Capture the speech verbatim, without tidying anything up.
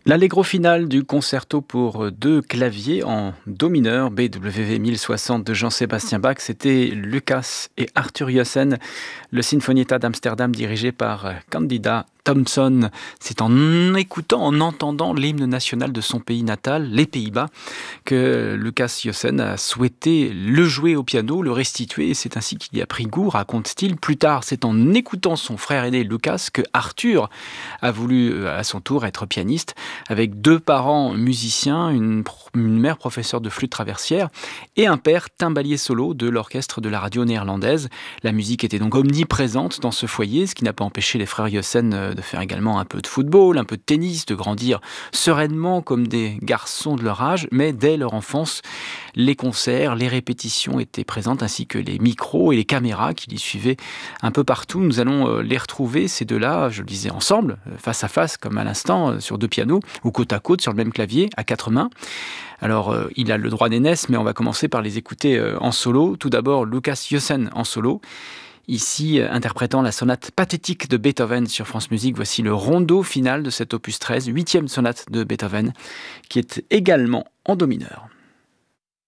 L'allegro final du concerto pour deux claviers en do mineur, B W V mille soixante de Jean-Sébastien Bach, c'était Lucas et Arthur Jossen, le Sinfonietta d'Amsterdam dirigé par Candida Thompson. C'est en écoutant, en entendant l'hymne national de son pays natal, les Pays-Bas, que Lucas Jossen a souhaité le jouer au piano, le restituer, et c'est ainsi qu'il y a pris goût, raconte-t-il. Plus tard, c'est en écoutant son frère aîné Lucas que Arthur a voulu à son tour être pianiste, avec deux parents musiciens, une, une mère professeure de flûte traversière et un père timbalier solo de l'orchestre de la radio néerlandaise. La musique était donc omniprésente dans ce foyer, ce qui n'a pas empêché les frères Jossen de faire également un peu de football, un peu de tennis, de grandir sereinement comme des garçons de leur âge, mais dès leur enfance, les concerts, les répétitions étaient présentes, ainsi que les micros et les caméras qui les suivaient un peu partout. Nous allons les retrouver, ces deux-là, je le disais, ensemble, face à face, comme à l'instant, sur deux pianos, ou côte à côte, sur le même clavier, à quatre mains. Alors, euh, il a le droit d'aînesse, mais on va commencer par les écouter euh, en solo. Tout d'abord, Lucas Jossen en solo. Ici, euh, interprétant la sonate pathétique de Beethoven sur France Musique, voici le rondo final de cet opus treize, huitième sonate de Beethoven, qui est également en do mineur.